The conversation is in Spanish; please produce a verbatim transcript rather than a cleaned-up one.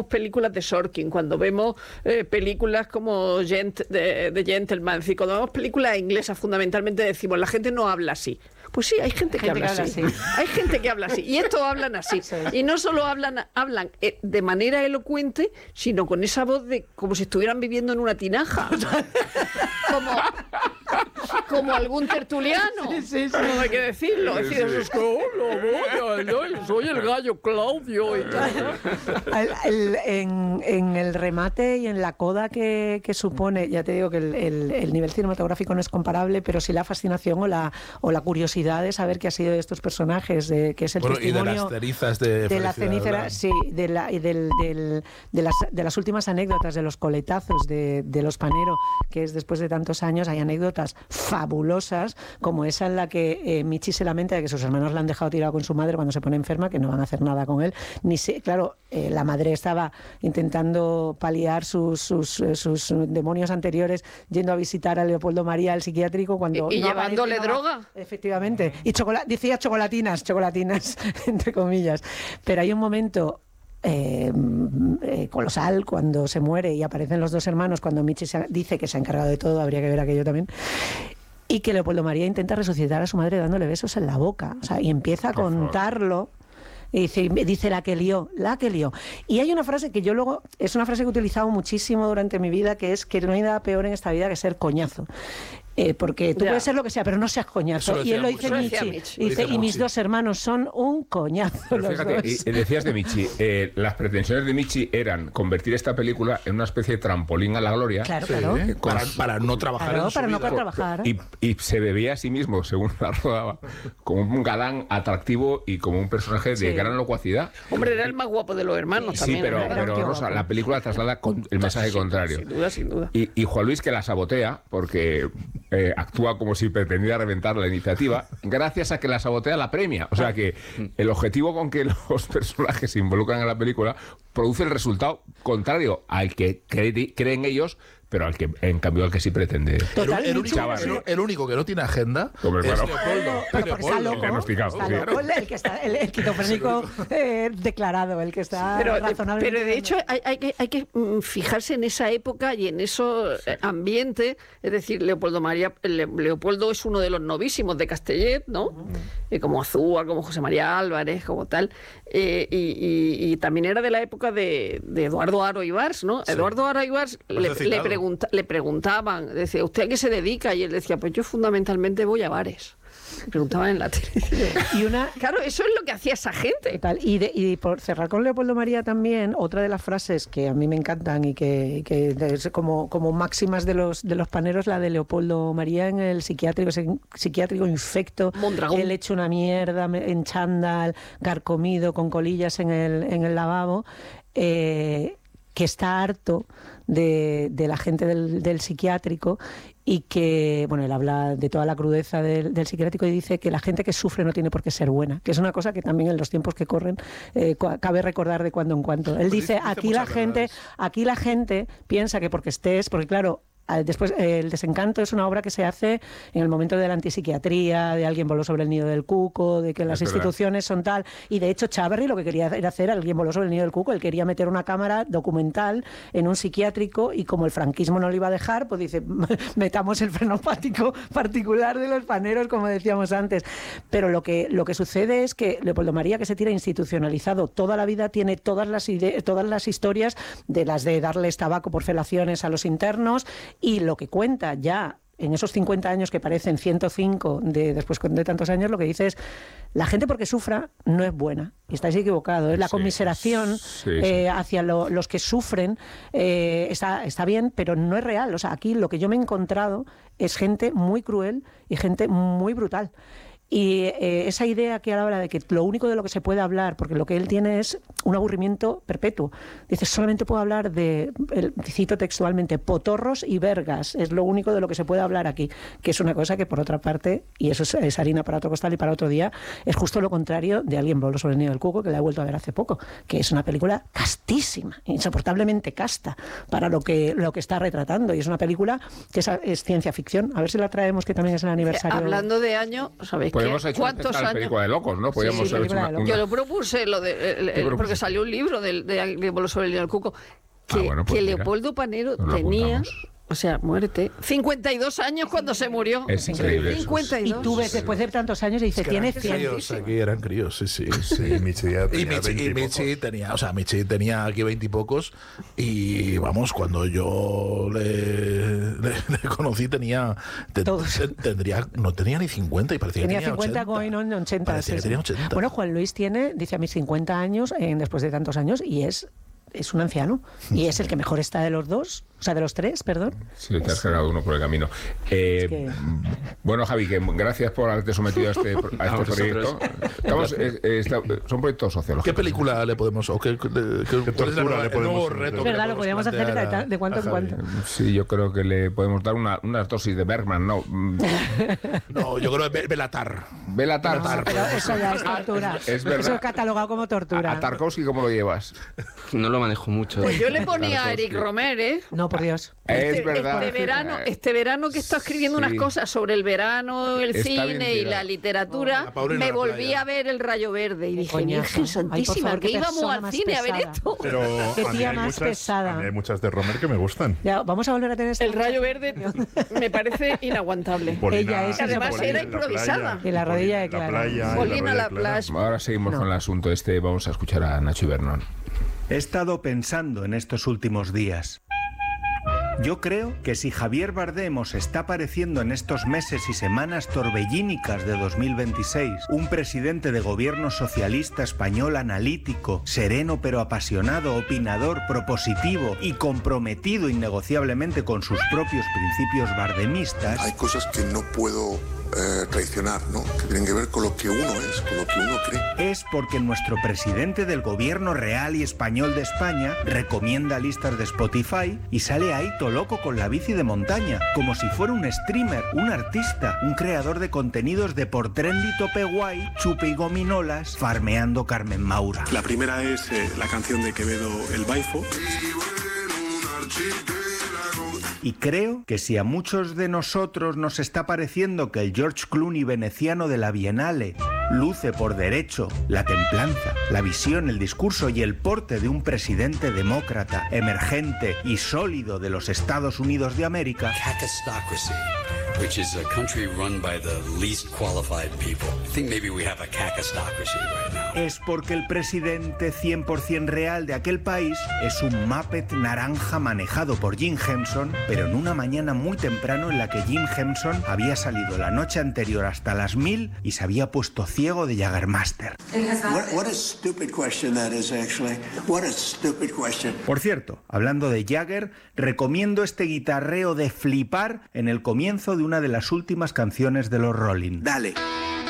vemos películas de Sorkin, cuando vemos eh, películas como Gent, de, de Gentleman, y cuando vemos películas inglesas fundamentalmente decimos, la gente no habla así. Pues sí, hay gente que, gente habla, que habla así. así. Hay gente que habla así. Y estos hablan así. Sí. Y no solo hablan, hablan eh, de manera elocuente, sino con esa voz de como si estuvieran viviendo en una tinaja. como, como algún tertuliano. Sí, sí, sí. No hay que decirlo. Es decir, es que, hola, voy, soy el gallo Claudio. Y el, el, en, en el remate y en la coda que, que supone, ya te digo que el, el, el nivel cinematográfico no es comparable, pero sí la fascinación o la, o la curiosidad de saber qué ha sido de estos personajes, de, que es el bueno, testimonio y de las cenizas de, de la cenicera, sí, de, la, y del, del, de, las, de las últimas anécdotas de los coletazos de, de los Panero, que es después de tantos años, hay anécdotas fabulosas, como esa en la que eh, Michi se lamenta de que sus hermanos le han dejado tirado con su madre cuando se pone enferma, que no van a hacer nada con él, ni se, claro, eh, la madre estaba intentando paliar sus, sus, sus demonios anteriores yendo a visitar a Leopoldo María, el psiquiátrico, cuando y, y no llevándole aparece, droga. No, efectivamente. Y chocolate, decía chocolatinas, chocolatinas, entre comillas. Pero hay un momento eh, eh, colosal cuando se muere y aparecen los dos hermanos, cuando Michi se ha, dice que se ha encargado de todo, habría que ver aquello también. Y que Leopoldo María intenta resucitar a su madre dándole besos en la boca. O sea, y empieza a contarlo. Y dice, dice la que lió, la que lió. Y hay una frase que yo luego, es una frase que he utilizado muchísimo durante mi vida, que es que no hay nada peor en esta vida que ser coñazo. Eh, porque tú ya. puedes ser lo que sea, pero no seas coñazo. Y él lo dice Michi. Michi. Y, dice, y mis dos hermanos son un coñazo. Pero fíjate, y, decías de Michi, eh, las pretensiones de Michi eran convertir esta película en una especie de trampolín a la gloria. Claro, claro. Eh, para, para no trabajar claro, en para su no vida. trabajar. Y, y se bebía a sí mismo, según la rodaba, como un galán atractivo y como un personaje de sí. gran locuacidad. Hombre, era el más guapo de los hermanos sí, también. Sí, pero, ¿no? pero Rosa, la película traslada con el mensaje sin, contrario. Sin duda, sin duda. Y, y Juan Luis, que la sabotea, porque eh, actúa como si pretendiera reventar la iniciativa, gracias a que la sabotea la premia. O sea que el objetivo con que los personajes se involucran en la película produce el resultado contrario al que cree, creen ellos, pero al que en cambio al que sí pretende. Total, el, el, único, el, el único que no tiene agenda Hombre, es bueno. Leopoldo. Pero porque está loco, diagnosticado, está sí. loco, el que está el, el esquizofrénico eh, declarado, el que está pero, razonable. Pero de hecho hay, hay, que, hay que fijarse en esa época y en esos ambientes. Es decir, Leopoldo María Le, Leopoldo es uno de los novísimos de Castellet, ¿no? Uh-huh. Eh, como Azúa, como José María Álvarez, como tal. Eh, y, y, y también era de la época de, de Eduardo Haro Ibars, ¿no? Sí. Eduardo Haro Ibars le, le, pregunta, le preguntaban, decía, ¿usted a qué se dedica? Y él decía, pues yo fundamentalmente voy a bares. Preguntaban en la tele. Y una, claro, eso es lo que hacía esa gente. Tal, y, de, y por cerrar con Leopoldo María también, otra de las frases que a mí me encantan y que, que es como, como máximas de los, de los paneros, la de Leopoldo María en el psiquiátrico, ese psiquiátrico infecto, Mondragón. Él hecho una mierda en chándal, carcomido, con colillas en el, en el lavabo, eh, que está harto de, de la gente del, del psiquiátrico y que, bueno, él habla de toda la crudeza del, del psiquiátrico y dice que la gente que sufre no tiene por qué ser buena, que es una cosa que también en los tiempos que corren eh, cabe recordar de cuando en cuando. Él dice, aquí la gente, aquí la gente piensa que porque estés, porque claro, después El desencanto es una obra que se hace en el momento de la antipsiquiatría, de Alguien voló sobre el nido del cuco, de que las instituciones son tal, y de hecho Chávarri lo que quería era hacer Alguien voló sobre el nido del cuco, él quería meter una cámara documental en un psiquiátrico y como el franquismo no lo iba a dejar, pues dice, metamos el frenopático particular de los paneros, como decíamos antes. Pero lo que, lo que sucede es que Leopoldo María, que se tira institucionalizado toda la vida, tiene todas las ide- todas las historias de las de darles tabaco por felaciones a los internos. Y lo que cuenta ya en esos cincuenta años que parecen ciento cinco de, después de tantos años, lo que dice es la gente porque sufra no es buena. Y estáis equivocados. La sí, conmiseración sí, sí. Eh, hacia lo, los que sufren eh, está, está bien, pero no es real. O sea, aquí lo que yo me he encontrado es gente muy cruel y gente muy brutal. Y eh, esa idea que él habla de que lo único de lo que se puede hablar, porque lo que él tiene es un aburrimiento perpetuo. Dice, solamente puedo hablar de, el, cito textualmente, potorros y vergas. Es lo único de lo que se puede hablar aquí. Que es una cosa que, por otra parte, y eso es, es harina para otro costal y para otro día, es justo lo contrario de Alguien voló sobre el nido del cuco, que la he vuelto a ver hace poco, que es una película castísima, insoportablemente casta para lo que, lo que está retratando. Y es una película que es, es ciencia ficción. A ver si la traemos, que también es el aniversario. Hablando de año, ¿sabéis? Podríamos haber hecho ¿Cuántos la años? película de locos, ¿no? Podríamos sí, haber hecho película una, de locos. Yo una- lo propuse, lo de, el- el- porque salió un libro de, de, de Voló sobre el niño del cuco, que, Ah, bueno, pues que mira, Leopoldo Panero nos lo tenía, apuntamos. o sea, muerte, cincuenta y dos años cuando se murió. Es increíble eso. cincuenta y Y dos. tú ves después de tantos años y dices, tiene cien. Críos, aquí eran críos, sí, sí. Sí, Michi ya Y tenía Michi, veinte y y Michi pocos. tenía, o sea, Michi tenía aquí veintipocos y, vamos, cuando yo le, le- le conocí tenía, te- Todos. te- tendría, no tenía ni cincuenta y parecía Tenía que tenía cincuenta, ochenta. como hoy, no, en ochenta. Parecía sí, que sí. tenía ochenta. Bueno, Juan Luis tiene, dice a mis cincuenta años, eh, después de tantos años, y es, es un anciano. Y es el que mejor está de los dos, o sea, de los tres, perdón. Sí, te has generado uno por el camino. Eh, Es que- Bueno, Javi, que gracias por haberte sometido a este, a A este vosotros. proyecto. Estamos, eh, eh, está- son proyectos sociológicos. ¿Qué película le podemos, o qué, qué- qué- cuál es tortura el, le el podemos nuevo someter? reto? Es que verdad, le lo podemos podríamos hacer plantear de, a- de cuanto a en Javi? cuanto. Sí, yo creo que le podemos dar una, una dosis de Bergman, ¿no? Mm, No, yo creo que Belatar. Belatar. No, pero eso ya es tortura. Es verdad. Eso es catalogado como tortura. ¿A Tarkovsky cómo lo llevas? No lo manejo mucho. Pues yo le ponía a Tarkovsky. Eric Romer, ¿eh? No, por Dios. Es Este, verdad. este verano, este verano que está escribiendo Sí. unas cosas sobre el verano, el Está bien cine y tirado. la literatura, La Paulina me en la volví playa. a ver El Rayo Verde y dije, Coñazo. Virgen Ay, Santísima, por favor, que qué íbamos persona al más cine a ver pesada. esto. Pero Qué a mí tía hay más muchas, pesada. a mí hay muchas de Romer que me gustan. Ya, vamos a volver a tener esta El Rayo Verde me parece inaguantable. Polina- Ella es Además Polina era en la improvisada. playa, Y la rodilla de Polina en Clara. La playa, y Polina rodilla la de Clara. Plash. Ahora seguimos No. con el asunto este. Vamos a escuchar a Nacho Ibernón. He estado pensando en estos últimos días. Yo creo que si Javier Bardem os está pareciendo en estos meses y semanas torbellínicas de dos mil veintiséis un presidente de gobierno socialista español analítico, sereno pero apasionado, opinador, propositivo y comprometido innegociablemente con sus propios principios bardemistas, Hay cosas que no puedo eh, traicionar, ¿no? Que tienen que ver con lo que uno es, con lo que uno cree. es porque nuestro presidente del gobierno real y español de España recomienda listas de Spotify y sale ahí todo loco con la bici de montaña, como si fuera un streamer, un artista, un creador de contenidos de por trendy tope guay, chupe y gominolas, farmeando Carmen Maura. La primera es eh, la canción de Quevedo, El Baifo. Y creo que si a muchos de nosotros nos está pareciendo que el George Clooney veneciano de la Bienale luce por derecho la templanza, la visión, el discurso y el porte de un presidente demócrata, emergente y sólido de los Estados Unidos de América, Cacostocracy, which is a country run by the least qualified people. I think maybe we have a cacostocracy right now. es porque el presidente cien por ciento real de aquel país es un Muppet naranja manejado por Jim Henson, pero en una mañana muy temprano en la que Jim Henson había salido la noche anterior hasta las mil y se había puesto ciego de Jagermaster. What, what a stupid question that is, actually. What a stupid question. Por cierto, hablando de Jagger, recomiendo este guitarreo de flipar en el comienzo de una de las últimas canciones de los Rolling. Dale.